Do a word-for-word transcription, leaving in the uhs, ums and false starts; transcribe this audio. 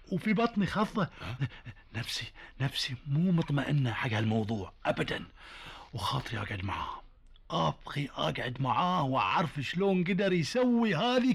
وفي بطني خضة. نفسي نفسي مو مطمئنة حق هالموضوع أبدا، وخاطري أقعد معاه، أبغي أقعد معاه وأعرف شلون قدر يسوي هذه